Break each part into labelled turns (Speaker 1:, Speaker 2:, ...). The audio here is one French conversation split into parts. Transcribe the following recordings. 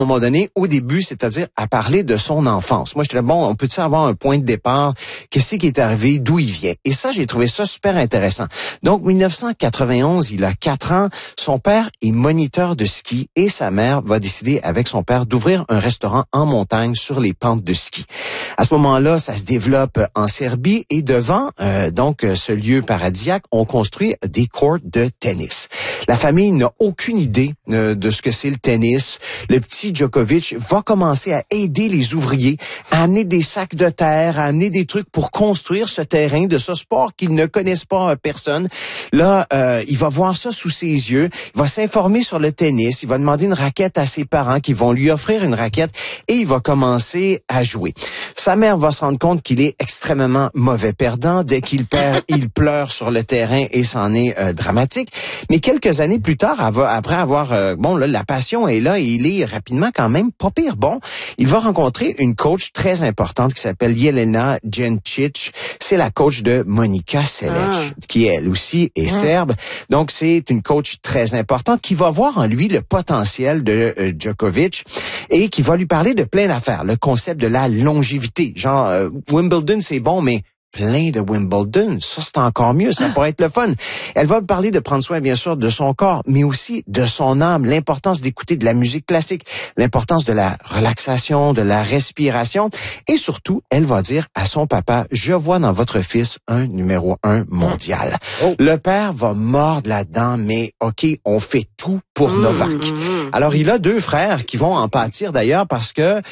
Speaker 1: un moment donné, au début, c'est-à-dire à parler de son enfance. Moi, j'étais là, bon, on peut-tu avoir un point de départ? Qu'est-ce qui est arrivé? D'où il vient? Et ça, j'ai trouvé ça super intéressant. Donc, 1991, il a 4 ans. Son père est moniteur de ski et sa mère va décider avec son père d'ouvrir un restaurant en montagne sur les pentes de ski. À ce moment-là, ça se développe en Serbie et devant ce lieu paradisiaque, on construit des courts de tennis. La famille n'a aucune idée de ce que c'est le tennis. Le petit Djokovic va commencer à aider les ouvriers, à amener des sacs de terre, à amener des trucs pour construire ce terrain de ce sport qu'ils ne connaissent pas personne. Là, il va voir ça sous ses yeux, il va s'informer sur le tennis, il va demander une raquette à ses parents qui vont lui offrir une raquette et il va commencer à jouer. Sa mère va se rendre compte qu'il est extrêmement mauvais perdant. Dès qu'il perd, il pleure sur le terrain et c'en est dramatique. Mais quelques années plus tard, après avoir la passion est là et il est rapidement quand même pas pire bon. Il va rencontrer une coach très importante qui s'appelle Jelena Jencic. C'est la coach de Monica Seles, qui elle aussi est serbe. Donc c'est une coach très importante qui va voir en lui le potentiel de Djokovic et qui va lui parler de plein d'affaires. Le concept de la longévité. Genre, Wimbledon, c'est bon, mais plein de Wimbledon, ça c'est encore mieux, ça pourrait être le fun. Elle va parler de prendre soin bien sûr de son corps, mais aussi de son âme, l'importance d'écouter de la musique classique, l'importance de la relaxation, de la respiration, et surtout, elle va dire à son papa, je vois dans votre fils un numéro 1 mondial. Le père va mordre là-dedans, mais OK, on fait tout pour Novak. Alors, il a 2 frères qui vont en pâtir d'ailleurs parce que,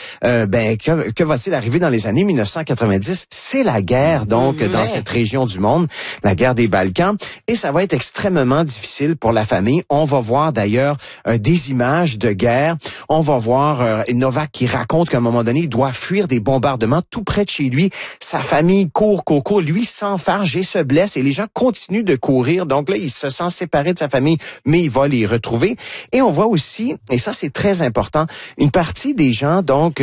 Speaker 1: que va-t-il arriver dans les années 1990? C'est la guerre, donc, dans cette région du monde, la guerre des Balkans, et ça va être extrêmement difficile pour la famille. On va voir d'ailleurs des images de guerre. On va voir Novak qui raconte qu'à un moment donné, il doit fuir des bombardements tout près de chez lui. Sa famille court, lui s'enfarge et se blesse, et les gens continuent de courir. Donc là, il se sent séparé de sa famille, mais il va les retrouver. Et on voit aussi, et ça c'est très important, une partie des gens donc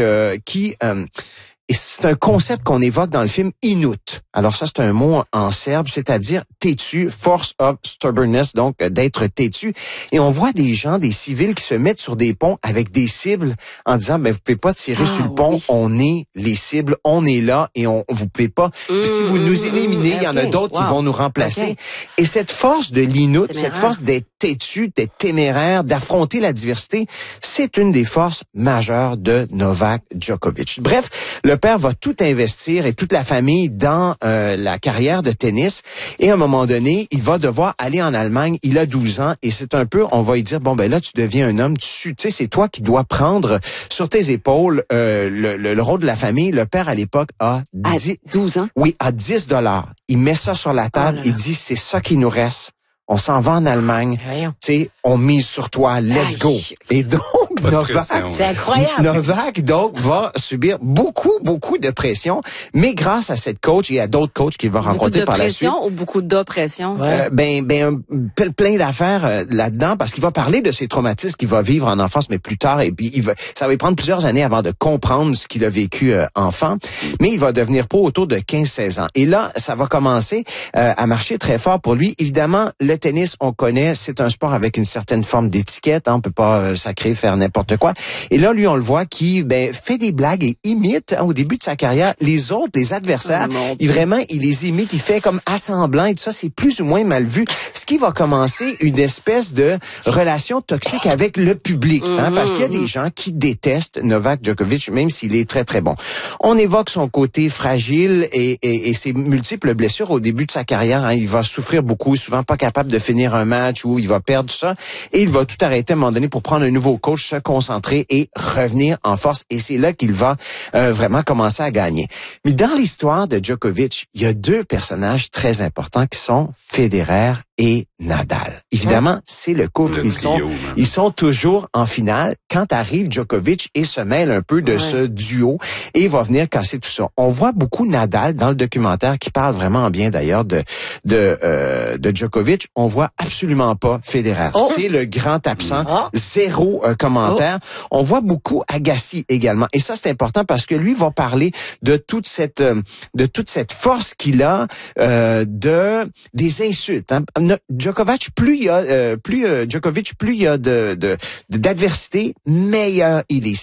Speaker 1: et c'est un concept qu'on évoque dans le film Inut. Alors ça, c'est un mot en serbe, c'est-à-dire têtu, force of stubbornness, donc d'être têtu. Et on voit des gens, des civils qui se mettent sur des ponts avec des cibles en disant, vous pouvez pas tirer sur le pont, on est les cibles, on est là et vous pouvez pas. Si vous nous éliminez, il y en a d'autres qui vont nous remplacer. Et cette force de l'Inut, cette force d'être têtu, d'être téméraire, d'affronter la diversité, c'est une des forces majeures de Novak Djokovic. Bref, le père va tout investir et toute la famille dans la carrière de tennis. Et à un moment donné, il va devoir aller en Allemagne. Il a 12 ans et c'est un peu, on va lui dire, là, tu deviens un homme. Tu sais, c'est toi qui dois prendre sur tes épaules le rôle de la famille. Le père, à l'époque, a
Speaker 2: 12 ans?
Speaker 1: Oui, à $10. Il met ça sur la table. Il dit, c'est ça qui nous reste. On s'en va en Allemagne. Tu sais, on mise sur toi. Let's go. Et donc, Novak,
Speaker 2: c'est incroyable.
Speaker 1: Novak, donc, va subir beaucoup de pression. Mais grâce à cette coach et à d'autres coachs qu'il va rencontrer par la suite.
Speaker 2: Beaucoup de pression ou beaucoup d'oppression?
Speaker 1: Plein d'affaires là-dedans parce qu'il va parler de ses traumatismes qu'il va vivre en enfance, mais plus tard. Et puis, ça va lui prendre plusieurs années avant de comprendre ce qu'il a vécu enfant. Mais il va devenir pro autour de 15-16 ans. Et là, ça va commencer à marcher très fort pour lui. Évidemment, le tennis, on connaît, c'est un sport avec une certaine forme d'étiquette. On peut pas sacrer, faire n'importe quoi. Et là, lui, on le voit qui fait des blagues et imite au début de sa carrière les autres, les adversaires. Il les imite, il fait comme assemblant et tout ça. C'est plus ou moins mal vu. Ce qui va commencer une espèce de relation toxique avec le public. Parce qu'il y a des gens qui détestent Novak Djokovic, même s'il est très, très bon. On évoque son côté fragile et ses multiples blessures au début de sa carrière. Il va souffrir beaucoup, souvent pas capable de finir un match où il va perdre tout ça. Et il va tout arrêter à un moment donné pour prendre un nouveau coach, se concentrer et revenir en force. Et c'est là qu'il va vraiment commencer à gagner. Mais dans l'histoire de Djokovic, il y a 2 personnages très importants qui sont Federer et Nadal. Évidemment, c'est le couple. Ils sont toujours en finale. Quand arrive Djokovic et se mêle un peu de ce duo et va venir casser tout ça. On voit beaucoup Nadal dans le documentaire qui parle vraiment bien d'ailleurs de Djokovic. On voit absolument pas Federer. C'est le grand absent. Zéro commentaire. On voit beaucoup Agassi également. Et ça, c'est important parce que lui va parler de toute cette force qu'il a des insultes. Djokovic, plus il y a d'adversité, meilleur il est.